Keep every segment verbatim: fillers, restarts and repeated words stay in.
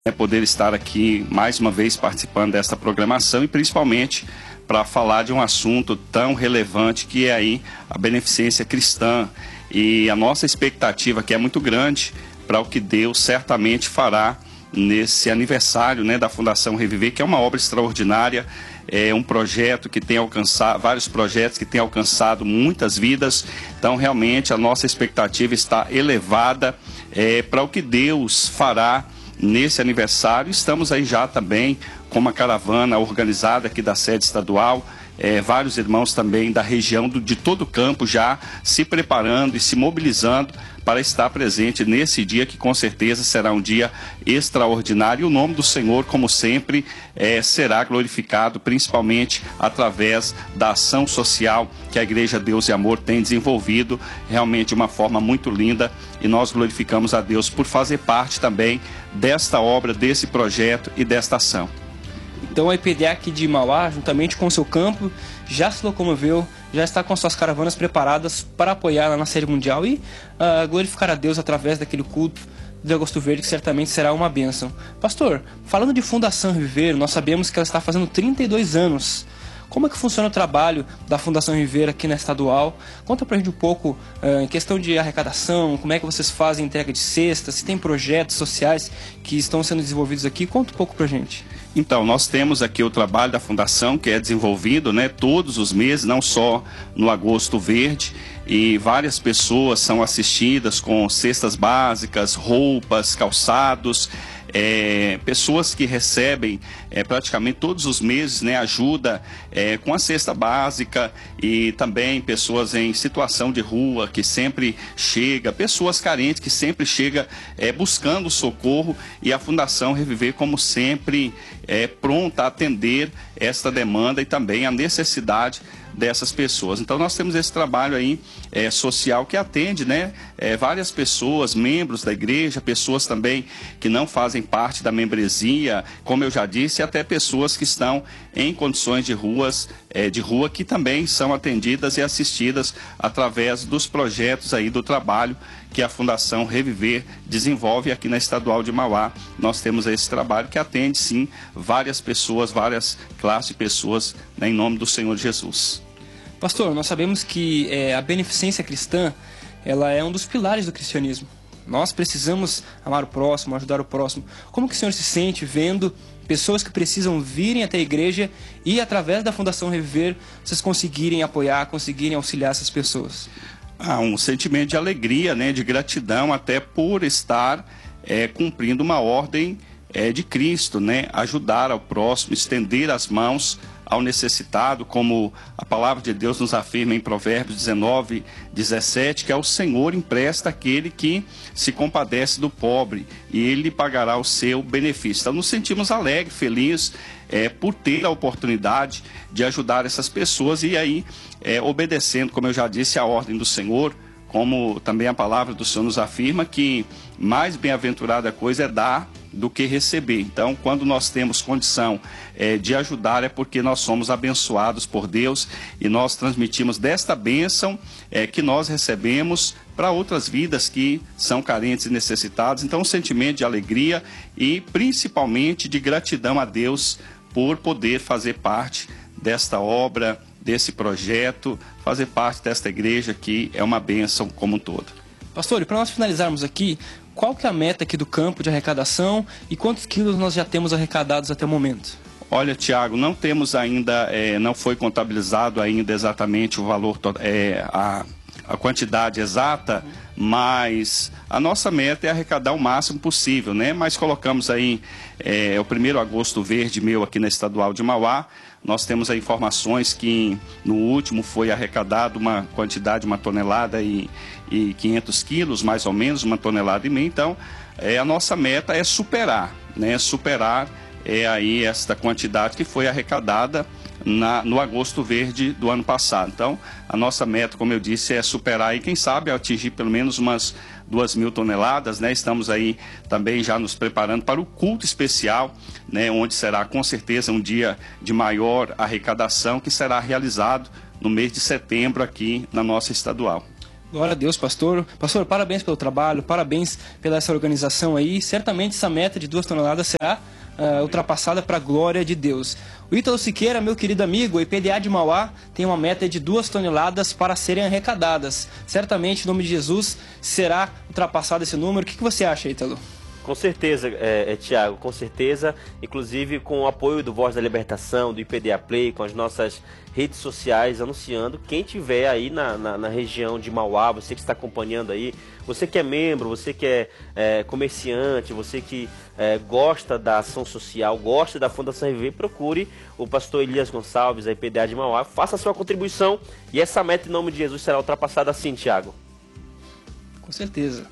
É poder estar aqui mais uma vez participando desta programação e principalmente para falar de um assunto tão relevante que é aí a beneficência cristã e a nossa expectativa que é muito grande para o que Deus certamente fará nesse aniversário, né, da Fundação Reviver, que é uma obra extraordinária, é um projeto que tem alcançado, vários projetos que têm alcançado muitas vidas. Então realmente a nossa expectativa está elevada é, para o que Deus fará nesse aniversário. Estamos aí já também com uma caravana organizada aqui da sede estadual, é, vários irmãos também da região do, de todo o campo já se preparando e se mobilizando para estar presente nesse dia que com certeza será um dia extraordinário. E o nome do Senhor, como sempre, é, será glorificado, principalmente através da ação social que a Igreja Deus e Amor tem desenvolvido realmente de uma forma muito linda, e nós glorificamos a Deus por fazer parte também desta obra, desse projeto e desta ação. Então a I P D A aqui de Mauá, juntamente com o seu campo, já se locomoveu, já está com suas caravanas preparadas para apoiar lá na Série Mundial e uh, glorificar a Deus através daquele culto de Agosto Verde, que certamente será uma bênção. Pastor, falando de Fundação Reviver, nós sabemos que ela está fazendo trinta e dois anos. Como é que funciona o trabalho da Fundação Reviver aqui na estadual? Conta pra gente um pouco uh, em questão de arrecadação, como é que vocês fazem entrega de cestas, se tem projetos sociais que estão sendo desenvolvidos aqui. Conta um pouco pra gente. Então, nós temos aqui o trabalho da Fundação, que é desenvolvido, né, todos os meses, não só no Agosto Verde, e várias pessoas são assistidas com cestas básicas, roupas, calçados, é, pessoas que recebem é, praticamente todos os meses, né, ajuda é, com a cesta básica, e também pessoas em situação de rua que sempre chega, pessoas carentes que sempre chega é, buscando socorro, e a Fundação Reviver, como sempre, é pronta a atender esta demanda e também a necessidade dessas pessoas. Então nós temos esse trabalho aí é, social que atende, né, é, várias pessoas, membros da igreja, pessoas também que não fazem parte da membresia, como eu já disse, até pessoas que estão em condições de ruas, é, de rua, que também são atendidas e assistidas através dos projetos aí do trabalho que a Fundação Reviver desenvolve aqui na Estadual de Mauá. Nós temos esse trabalho que atende, sim, várias pessoas, várias classes de pessoas, né, em nome do Senhor Jesus. Pastor, nós sabemos que é, a beneficência cristã, ela é um dos pilares do cristianismo. Nós precisamos amar o próximo, ajudar o próximo. Como que o senhor se sente vendo pessoas que precisam virem até a igreja e, através da Fundação Reviver, vocês conseguirem apoiar, conseguirem auxiliar essas pessoas? Ah, um sentimento de alegria, né, de gratidão, até por estar é, cumprindo uma ordem é, de Cristo, né, ajudar ao próximo, estender as mãos ao necessitado, como a palavra de Deus nos afirma em Provérbios dezenove, dezessete, que é o Senhor empresta aquele que se compadece do pobre, e ele pagará o seu benefício. Então nos sentimos alegres, felizes, é, por ter a oportunidade de ajudar essas pessoas, e aí é, obedecendo, como eu já disse, a ordem do Senhor, como também a palavra do Senhor nos afirma, que mais bem-aventurada coisa é dar do que receber. Então, quando nós temos condição é, de ajudar, é porque nós somos abençoados por Deus, e nós transmitimos desta bênção é, que nós recebemos para outras vidas que são carentes e necessitadas. Então, um sentimento de alegria e principalmente de gratidão a Deus por poder fazer parte desta obra, desse projeto, fazer parte desta igreja que é uma bênção como um todo. Pastor, e para nós finalizarmos aqui, qual que é a meta aqui do campo de arrecadação e quantos quilos nós já temos arrecadados até o momento? Olha, Tiago, não temos ainda, é, não foi contabilizado ainda exatamente o valor, é, a, a quantidade exata, mas a nossa meta é arrecadar o máximo possível, né? Mas colocamos aí é, o primeiro Agosto Verde meu aqui na Estadual de Mauá. Nós temos aí informações que no último foi arrecadado uma quantidade, uma tonelada e, e quinhentos quilos, mais ou menos, uma tonelada e meia. Então, é, a nossa meta é superar, né? Superar é aí esta quantidade que foi arrecadada na, no Agosto Verde do ano passado. Então, a nossa meta, como eu disse, é superar e quem sabe atingir pelo menos umas duas mil toneladas, né? Estamos aí também já nos preparando para o culto especial, né? Onde será com certeza um dia de maior arrecadação, que será realizado no mês de setembro aqui na nossa estadual. Glória a Deus, pastor. Pastor, parabéns pelo trabalho, parabéns pela essa organização aí. Certamente essa meta de duas toneladas será uh, ultrapassada para a glória de Deus. O Ítalo Siqueira, meu querido amigo, o I P D A de Mauá tem uma meta de duas toneladas para serem arrecadadas. Certamente, em nome de Jesus, será ultrapassado esse número. O que, que você acha, Ítalo? Com certeza, é, é, Tiago, com certeza, inclusive com o apoio do Voz da Libertação, do I P D A Play, com as nossas redes sociais anunciando, quem tiver aí na, na, na região de Mauá, você que está acompanhando aí, você que é membro, você que é, é comerciante, você que é, gosta da ação social, gosta da Fundação Reviver, procure o pastor Elias Gonçalves, a I P D A de Mauá, faça a sua contribuição e essa meta em nome de Jesus será ultrapassada assim, Tiago. Com certeza.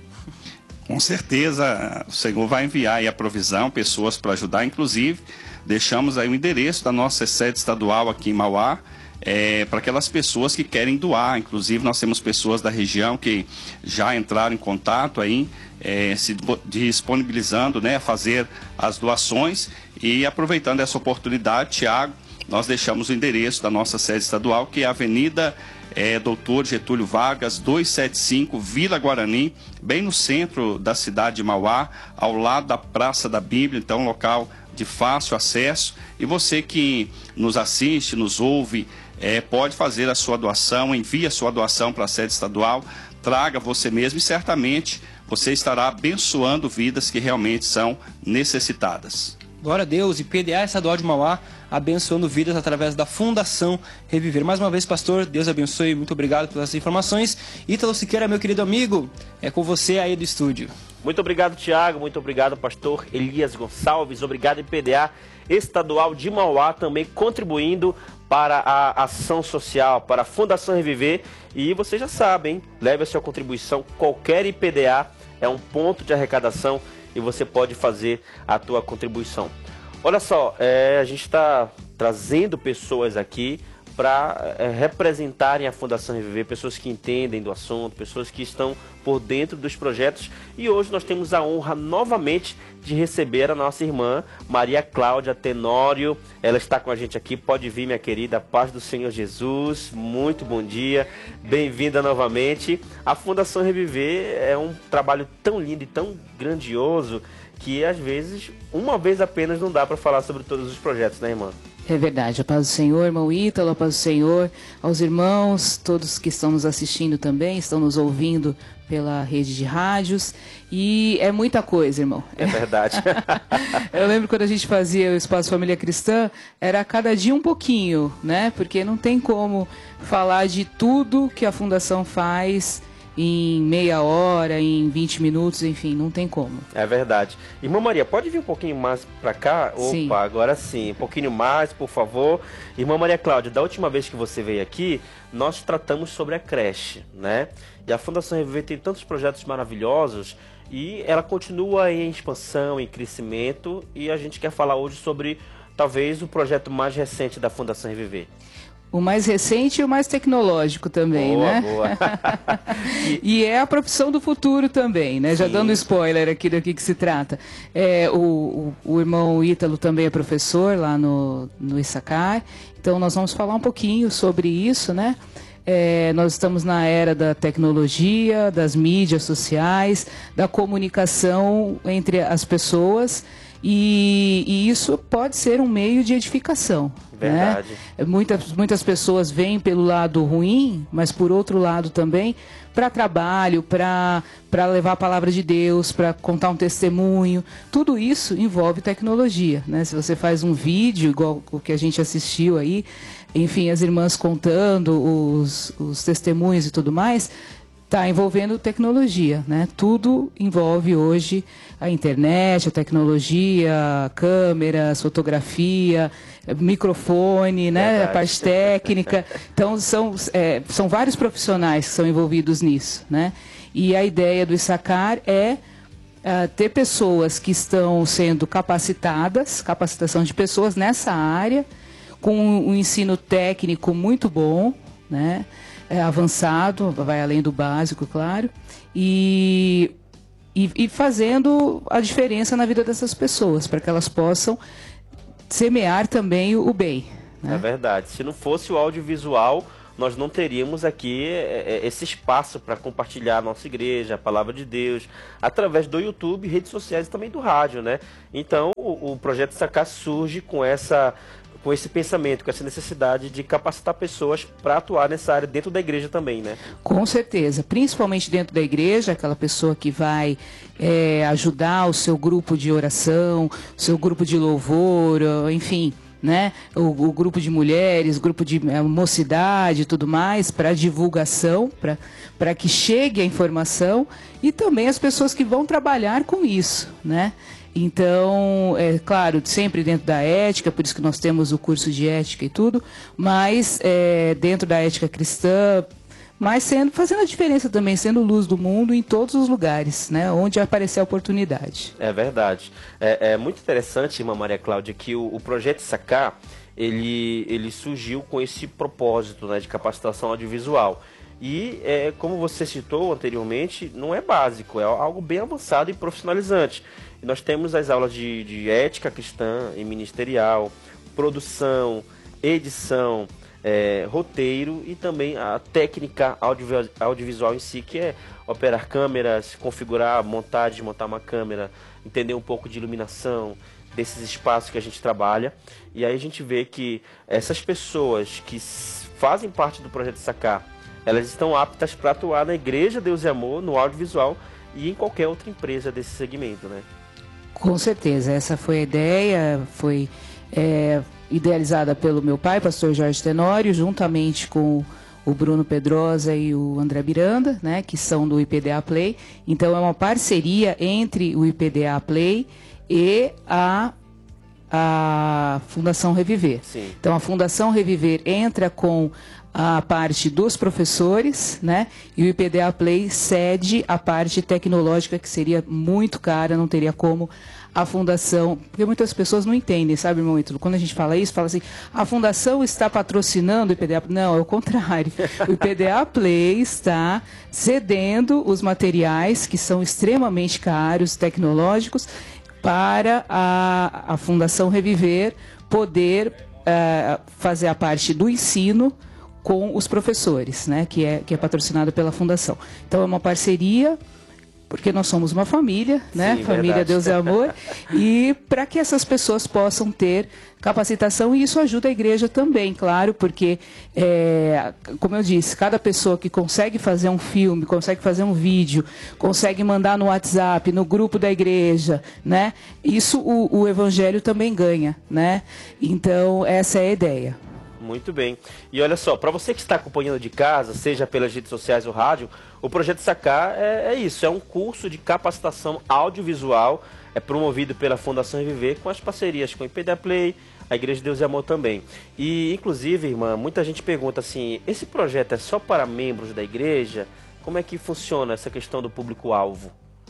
Com certeza, o Senhor vai enviar aí a provisão, pessoas para ajudar. Inclusive, deixamos aí o endereço da nossa sede estadual aqui em Mauá, é, para aquelas pessoas que querem doar. Inclusive, nós temos pessoas da região que já entraram em contato aí, é, se disponibilizando, né, a fazer as doações. E aproveitando essa oportunidade, Tiago, nós deixamos o endereço da nossa sede estadual, que é a Avenida É, Doutor Getúlio Vargas, duzentos e setenta e cinco, Vila Guarani, bem no centro da cidade de Mauá, ao lado da Praça da Bíblia, então um local de fácil acesso. E você que nos assiste, nos ouve, é, pode fazer a sua doação, envie a sua doação para a sede estadual, traga você mesmo e certamente você estará abençoando vidas que realmente são necessitadas. Glória a Deus, I P D A estadual de Mauá, abençoando vidas através da Fundação Reviver. Mais uma vez, pastor, Deus abençoe, muito obrigado pelas informações. Ítalo Siqueira, meu querido amigo, é com você aí do estúdio. Muito obrigado, Tiago, muito obrigado, pastor Elias Gonçalves, obrigado, I P D A estadual de Mauá, também contribuindo para a ação social, para a Fundação Reviver. E você já sabe, hein? Leve a sua contribuição, qualquer I P D A é um ponto de arrecadação e você pode fazer a tua contribuição. Olha só, é, a gente está trazendo pessoas aqui para é, representarem a Fundação Reviver, pessoas que entendem do assunto, pessoas que estão por dentro dos projetos. E hoje nós temos a honra novamente de receber a nossa irmã Maria Cláudia Tenório. Ela está com a gente aqui, pode vir, minha querida, paz do Senhor Jesus, muito bom dia, bem-vinda novamente. A Fundação Reviver é um trabalho tão lindo e tão grandioso que às vezes, uma vez apenas não dá para falar sobre todos os projetos, né, irmã? É verdade, a paz do Senhor, irmão Ítalo, a paz do Senhor, aos irmãos, todos que estão nos assistindo também, estão nos ouvindo pela rede de rádios, e é muita coisa, irmão. É verdade. Eu lembro quando a gente fazia o Espaço Família Cristã, era cada dia um pouquinho, né? Porque não tem como falar de tudo que a Fundação faz em meia hora, em vinte minutos, enfim, não tem como. É verdade. Irmã Maria, pode vir um pouquinho mais para cá? Sim. Opa, agora sim, um pouquinho mais, por favor. Irmã Maria Cláudia, da última vez que você veio aqui, nós tratamos sobre a creche, né? E a Fundação Reviver tem tantos projetos maravilhosos e ela continua em expansão, em crescimento, e a gente quer falar hoje sobre, talvez, o projeto mais recente da Fundação Reviver. O mais recente e o mais tecnológico também, boa, né? Boa. e... e é a profissão do futuro também, né? Já Sim. dando spoiler aqui do que, que se trata. É, o, o, o irmão Ítalo também é professor lá no, no Issacar, então nós vamos falar um pouquinho sobre isso, né? É, nós estamos na era da tecnologia, das mídias sociais, da comunicação entre as pessoas, e, e isso pode ser um meio de edificação. Verdade. Né? Muitas, muitas pessoas vêm pelo lado ruim, mas por outro lado também para trabalho, para para levar a palavra de Deus, para contar um testemunho. Tudo isso envolve tecnologia, né? Se você faz um vídeo igual o que a gente assistiu aí, enfim, as irmãs contando os, os testemunhos e tudo mais, está envolvendo tecnologia, né? Tudo envolve hoje a internet, a tecnologia, câmeras, fotografia, microfone, né? Verdade. A parte técnica. Então, são, é, são vários profissionais que são envolvidos nisso, né? E a ideia do Issacar é uh, ter pessoas que estão sendo capacitadas, capacitação de pessoas nessa área, com um ensino técnico muito bom, né? É avançado, vai além do básico, claro, e, e, e fazendo a diferença na vida dessas pessoas, para que elas possam semear também o, o bem. Né? É verdade. Se não fosse o audiovisual, nós não teríamos aqui é, esse espaço para compartilhar a nossa igreja, a palavra de Deus, através do YouTube, redes sociais e também do rádio, né? Então, o, o Projeto Sacar surge com essa... com esse pensamento, com essa necessidade de capacitar pessoas para atuar nessa área dentro da igreja também, né? Com certeza, principalmente dentro da igreja, aquela pessoa que vai é, ajudar o seu grupo de oração, o seu grupo de louvor, enfim, né? O, o grupo de mulheres, grupo de é, mocidade e tudo mais, para divulgação, para que chegue a informação, e também as pessoas que vão trabalhar com isso, né? Então, é claro, sempre dentro da ética, por isso que nós temos o curso de ética e tudo, mas é, dentro da ética cristã, mas sendo, fazendo a diferença também, sendo luz do mundo em todos os lugares, né, onde aparecer a oportunidade. É verdade. É, é muito interessante, irmã Maria Cláudia, que o, o Projeto Sacar, ele, ele surgiu com esse propósito, né, de capacitação audiovisual. E, é, como você citou anteriormente, não é básico, é algo bem avançado e profissionalizante. E nós temos as aulas de, de ética cristã e ministerial, produção, edição, é, roteiro e também a técnica audiovisual, audiovisual em si, que é operar câmeras, configurar, montar, desmontar uma câmera, entender um pouco de iluminação, desses espaços que a gente trabalha. E aí a gente vê que essas pessoas que fazem parte do Projeto Sacar, elas estão aptas para atuar na Igreja Deus e Amor, no audiovisual e em qualquer outra empresa desse segmento, né? Com certeza, essa foi a ideia, foi é, idealizada pelo meu pai, pastor Jorge Tenório, juntamente com o Bruno Pedrosa e o André Miranda, né, que são do I P D A Play. Então é uma parceria entre o I P D A Play e a a Fundação Reviver. Sim. Então a Fundação Reviver entra com a parte dos professores, né? E o I P D A Play cede a parte tecnológica, que seria muito cara, não teria como a fundação, porque muitas pessoas não entendem, sabe, irmão Ítalo? Quando a gente fala isso, fala assim, a fundação está patrocinando o I P D A Play. Não, é o contrário. O I P D A Play está cedendo os materiais que são extremamente caros, tecnológicos, para a, a Fundação Reviver poder uh, fazer a parte do ensino com os professores, né, que é, que é patrocinado pela Fundação. Então é uma parceria, porque nós somos uma família, né? Sim, família verdade. Deus é Amor, e para que essas pessoas possam ter capacitação, e isso ajuda a igreja também, claro, porque, é, como eu disse, cada pessoa que consegue fazer um filme, consegue fazer um vídeo, consegue mandar no WhatsApp, no grupo da igreja, né? Isso o, o evangelho também ganha, né? Então essa é a ideia. Muito bem. E olha só, para você que está acompanhando de casa, seja pelas redes sociais ou rádio, o Projeto Sacar é, é isso, é um curso de capacitação audiovisual, é promovido pela Fundação Reviver com as parcerias com o I P D A Play, a Igreja Deus e Amor também. E, inclusive, irmã, muita gente pergunta assim, esse projeto é só para membros da igreja? Como é que funciona essa questão do público-alvo?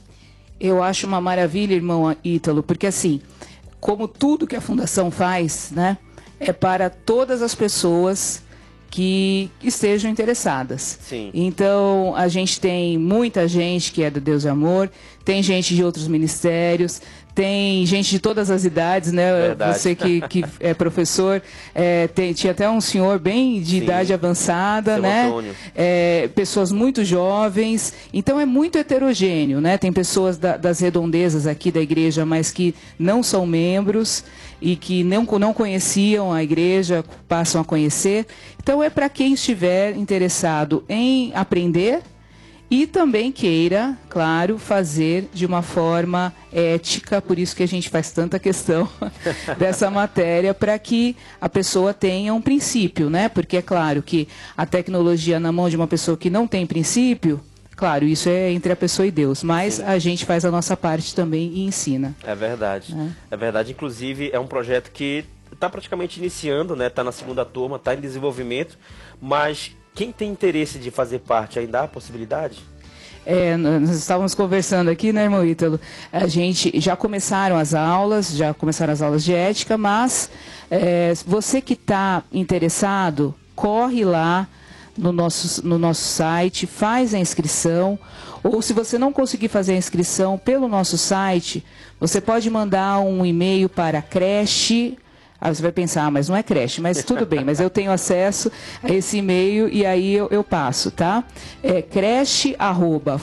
Eu acho uma maravilha, irmão Ítalo, porque assim, como tudo que a Fundação faz, né? É para todas as pessoas que estejam interessadas. Sim. Então, a gente tem muita gente que é do Deus e Amor, tem gente de outros ministérios, tem gente de todas as idades, né? Verdade. Você que, que é professor, é, tem, tinha até um senhor bem de Sim. idade avançada, Seu né? Antônio. É, pessoas muito jovens, então é muito heterogêneo, né? Tem pessoas da, das redondezas aqui da igreja, mas que não são membros e que não, não conheciam a igreja, passam a conhecer. Então é para quem estiver interessado em aprender e também queira, claro, fazer de uma forma ética, por isso que a gente faz tanta questão dessa matéria, para que a pessoa tenha um princípio, né? Porque é claro que a tecnologia na mão de uma pessoa que não tem princípio, claro, isso é entre a pessoa e Deus, mas Sim. a gente faz a nossa parte também e ensina. É verdade, é, é verdade. Inclusive, é um projeto que está praticamente iniciando, né? Está na segunda turma, está em desenvolvimento, mas quem tem interesse de fazer parte, ainda há possibilidade? É, nós estávamos conversando aqui, né, irmão Ítalo? A gente já começaram as aulas, já começaram as aulas de ética, mas é, você que está interessado, corre lá no nosso, no nosso site, faz a inscrição, ou se você não conseguir fazer a inscrição pelo nosso site, você pode mandar um e-mail para creche Aí você vai pensar, ah, mas não é creche, mas tudo bem, mas eu tenho acesso a esse e-mail e aí eu, eu passo, tá? É creche arroba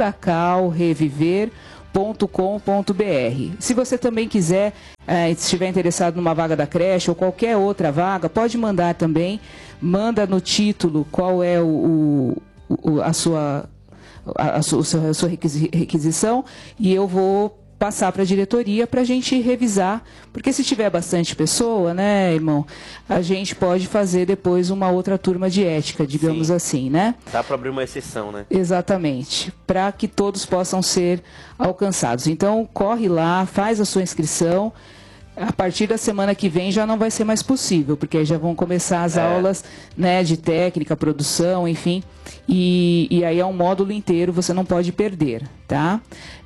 fundacalreviver ponto com ponto br. Se você também quiser, eh, se estiver interessado numa vaga da creche ou qualquer outra vaga, pode mandar também. Manda no título qual é o, o, a sua, a, a sua, a sua requisição e eu vou passar para a diretoria para a gente revisar, porque se tiver bastante pessoa, né, irmão, a gente pode fazer depois uma outra turma de ética, digamos Sim. assim, né? Dá para abrir uma exceção, né? Exatamente, para que todos possam ser alcançados. Então, corre lá, faz a sua inscrição. A partir da semana que vem já não vai ser mais possível, porque aí já vão começar as é. aulas, né, de técnica, produção, enfim. E, e aí é um módulo inteiro, você não pode perder, tá?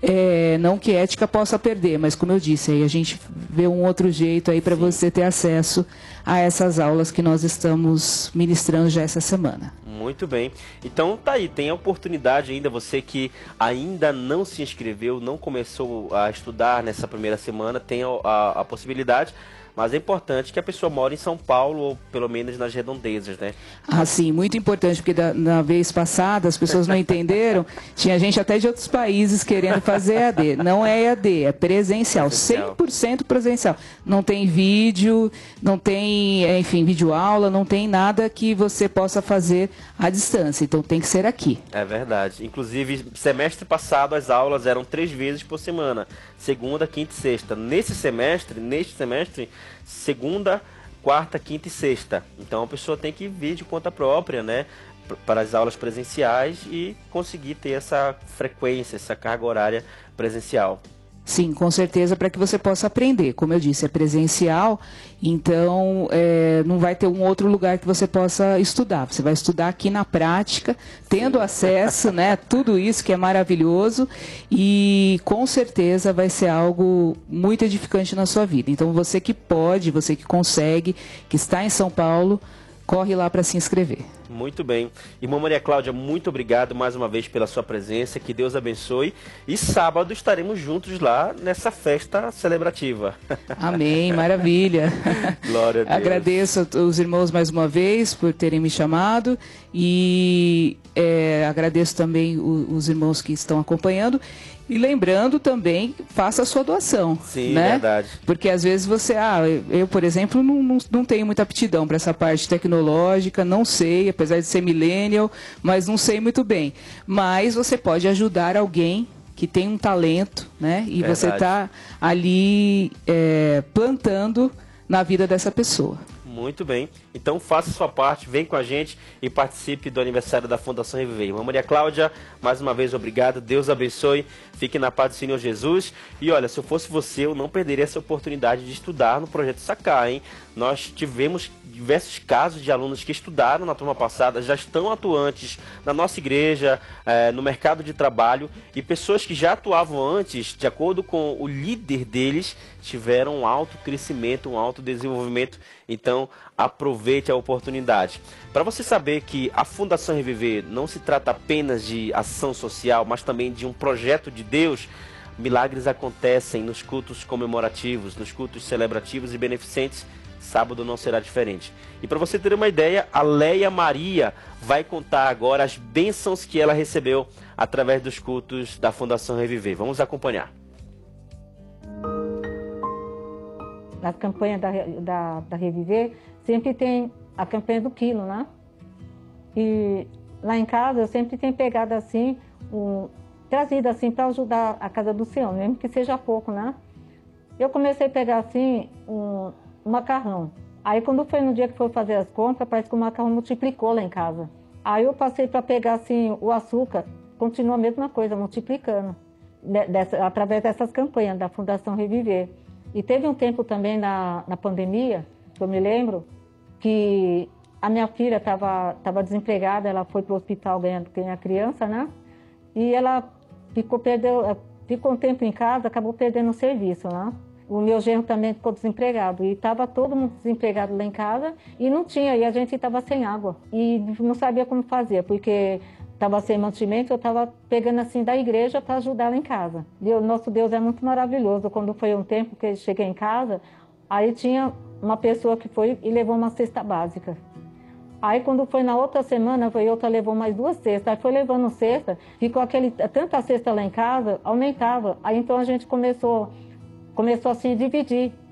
É, não que ética possa perder, mas como eu disse, aí a gente vê um outro jeito aí para você ter acesso a essas aulas que nós estamos ministrando já essa semana. Muito bem. Então tá aí, tem a oportunidade ainda, você que ainda não se inscreveu, não começou a estudar nessa primeira semana, tem a, a, a possibilidade. Mas é importante que a pessoa mora em São Paulo, ou pelo menos nas redondezas, né? Ah, sim, muito importante, porque da, na vez passada as pessoas não entenderam. Tinha gente até de outros países querendo fazer E A D. Não é E A D, é presencial, presencial. cem por cento presencial. Não tem vídeo, não tem, enfim, videoaula, não tem nada que você possa fazer à distância. Então tem que ser aqui. É verdade. Inclusive, semestre passado as aulas eram três vezes por semana. Segunda, quinta e sexta. Nesse semestre, neste semestre, segunda, quarta, quinta e sexta. Então a pessoa tem que vir de conta própria, né, para as aulas presenciais e conseguir ter essa frequência, essa carga horária presencial. Sim, com certeza, para que você possa aprender. Como eu disse, é presencial, então é, não vai ter um outro lugar que você possa estudar. Você vai estudar aqui na prática, tendo Sim. acesso, né, a tudo isso que é maravilhoso e com certeza vai ser algo muito edificante na sua vida. Então você que pode, você que consegue, que está em São Paulo, corre lá para se inscrever. Muito bem. Irmã Maria Cláudia, muito obrigado mais uma vez pela sua presença, que Deus abençoe. E sábado estaremos juntos lá nessa festa celebrativa. Amém, maravilha. Glória a Deus. Agradeço aos irmãos mais uma vez por terem me chamado e é, agradeço também o, os irmãos que estão acompanhando. E lembrando também, faça a sua doação. Sim, né? verdade. Porque às vezes você, ah, eu, por exemplo, não, não, não tenho muita aptidão para essa parte tecnológica, não sei, apesar de ser millennial, mas não sei muito bem. Mas você pode ajudar alguém que tem um talento, né? E verdade. Você está ali é, plantando na vida dessa pessoa. Muito bem. Então faça a sua parte, vem com a gente e participe do aniversário da Fundação Reviver. Irmã Maria Cláudia, mais uma vez obrigado, Deus abençoe, fique na paz do Senhor Jesus. E olha, se eu fosse você, eu não perderia essa oportunidade de estudar no Projeto Sacar, hein? Nós tivemos diversos casos de alunos que estudaram na turma passada, já estão atuantes na nossa igreja, eh, no mercado de trabalho, e pessoas que já atuavam antes, de acordo com o líder deles, tiveram um alto crescimento, um alto desenvolvimento. Então, aproveite a oportunidade. Para você saber que a Fundação Reviver não se trata apenas de ação social, mas também de um projeto de Deus, milagres acontecem nos cultos comemorativos, nos cultos celebrativos e beneficentes. Sábado não será diferente. E para você ter uma ideia, a Leia Maria vai contar agora as bênçãos que ela recebeu através dos cultos da Fundação Reviver. Vamos acompanhar. Nas campanhas da, da, da Reviver, sempre tem a campanha do quilo, né? E lá em casa eu sempre tenho pegado assim, um, trazido assim para ajudar a casa do Senhor, mesmo que seja pouco, né? Eu comecei a pegar assim um, um macarrão. Aí quando foi no dia que foi fazer as compras, parece que o macarrão multiplicou lá em casa. Aí eu passei para pegar assim o açúcar, continua a mesma coisa, multiplicando, dessa, através dessas campanhas da Fundação Reviver. E teve um tempo também na, na pandemia, que eu me lembro, que a minha filha estava tava desempregada, ela foi para o hospital ganhar, ganhar criança, né? E ela ficou, perdeu, ficou um tempo em casa, acabou perdendo o serviço, né? O meu genro também ficou desempregado e estava todo mundo desempregado lá em casa e não tinha, e a gente estava sem água e não sabia como fazer, porque estava sem mantimento, eu estava pegando assim da igreja para ajudar lá em casa. E o nosso Deus é muito maravilhoso. Quando foi um tempo que eu cheguei em casa, aí tinha uma pessoa que foi e levou uma cesta básica. Aí quando foi na outra semana, foi outra levou mais duas cestas. Aí foi levando cesta, ficou aquele, tanta cesta lá em casa, aumentava. Aí então a gente começou, começou assim a dividir.